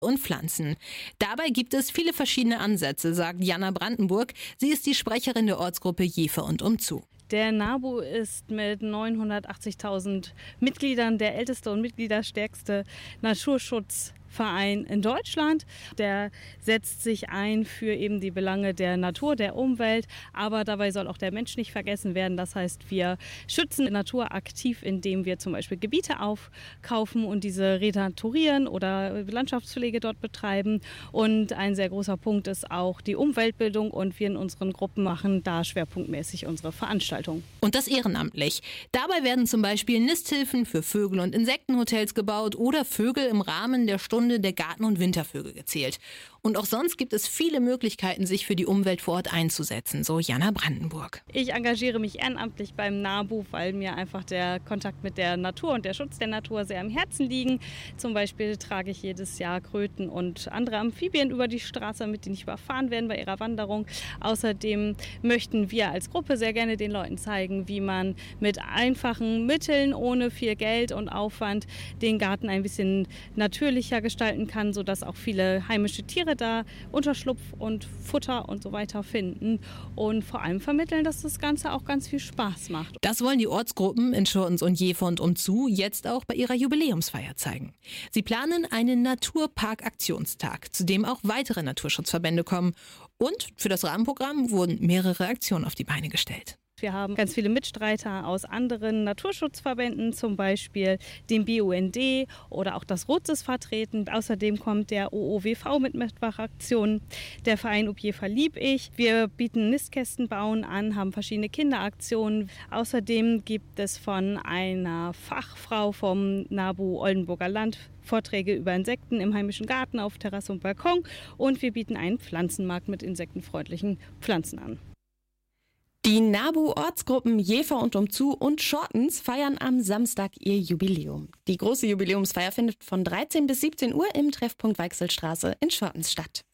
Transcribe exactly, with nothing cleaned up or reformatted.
und Pflanzen. Dabei gibt es viele verschiedene Ansätze, sagt Jana Brandenburg. Sie ist die Sprecherin der Ortsgruppe Jever und umzu. Der NABU ist mit neunhundertachtzigtausend Mitgliedern der älteste und mitgliederstärkste Naturschutzverein in Deutschland. Der setzt sich ein für eben die Belange der Natur, der Umwelt, aber dabei soll auch der Mensch nicht vergessen werden. Das heißt, wir schützen die Natur aktiv, indem wir zum Beispiel Gebiete aufkaufen und diese renaturieren oder Landschaftspflege dort betreiben. Und ein sehr großer Punkt ist auch die Umweltbildung und wir in unseren Gruppen machen da schwerpunktmäßig unsere Veranstaltungen. Und das ehrenamtlich. Dabei werden zum Beispiel Nisthilfen für Vögel- und Insektenhotels gebaut oder Vögel im Rahmen der Stunde der Garten- und Wintervögel gezählt. Und auch sonst gibt es viele Möglichkeiten, sich für die Umwelt vor Ort einzusetzen, so Jana Brandenburg. Ich engagiere mich ehrenamtlich beim NABU, weil mir einfach der Kontakt mit der Natur und der Schutz der Natur sehr am Herzen liegen. Zum Beispiel trage ich jedes Jahr Kröten und andere Amphibien über die Straße, damit die nicht überfahren werden bei ihrer Wanderung. Außerdem möchten wir als Gruppe sehr gerne den Leuten zeigen, wie man mit einfachen Mitteln, ohne viel Geld und Aufwand, den Garten ein bisschen natürlicher gestalten kann, sodass auch viele heimische Tiere da Unterschlupf und Futter und so weiter finden und vor allem vermitteln, dass das Ganze auch ganz viel Spaß macht. Das wollen die Ortsgruppen in Schurtens und Jever und umzu jetzt auch bei ihrer Jubiläumsfeier zeigen. Sie planen einen Naturpark-Aktionstag, zu dem auch weitere Naturschutzverbände kommen. Und für das Rahmenprogramm wurden mehrere Aktionen auf die Beine gestellt. Wir haben ganz viele Mitstreiter aus anderen Naturschutzverbänden, zum Beispiel dem B U N D oder auch das ROTSIS vertreten. Außerdem kommt der O O W V mit Mitmachaktionen, der Verein Ob Jever lieb ich. Wir bieten Nistkästen bauen an, haben verschiedene Kinderaktionen. Außerdem gibt es von einer Fachfrau vom NABU Oldenburger Land Vorträge über Insekten im heimischen Garten auf Terrasse und Balkon. Und wir bieten einen Pflanzenmarkt mit insektenfreundlichen Pflanzen an. Die NABU-Ortsgruppen Jever und umzu und Schortens feiern am Samstag ihr Jubiläum. Die große Jubiläumsfeier findet von dreizehn bis siebzehn Uhr im Treffpunkt Weichselstraße in Schortens statt.